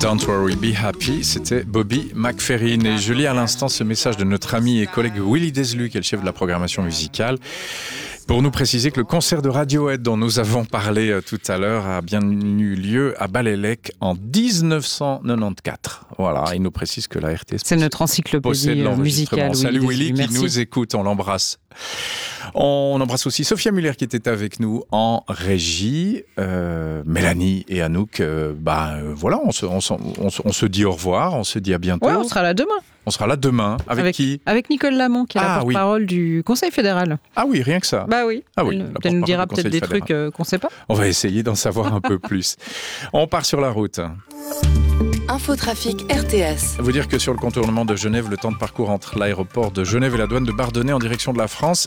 Don't worry, be happy, c'était Bobby McFerrin. Et je lis à l'instant ce message de notre ami et collègue Willy Deslu, qui est le chef de la programmation musicale, pour nous préciser que le concert de Radiohead dont nous avons parlé tout à l'heure a bien eu lieu à Ballélec en 1994. Voilà, il nous précise que la RTS c'est notre encyclopédie musicale. Salut Willy qui merci. nous écoute, on l'embrasse. On embrasse aussi Sophia Muller qui était avec nous en régie, Mélanie et Anouk. Voilà, on se dit au revoir, on se dit à bientôt. Ouais, on sera là demain. On sera là demain. Avec qui ? Avec Nicole Lamont, qui est la porte-parole du Conseil fédéral. Ah oui, rien que ça. Bah oui. Ah oui. Elle nous dira peut-être des trucs qu'on ne sait pas. On va essayer d'en savoir un peu plus. On part sur la route. Infotrafic RTS. Vous dire que sur le contournement de Genève, le temps de parcours entre l'aéroport de Genève et la douane de Bardonnay en direction de la France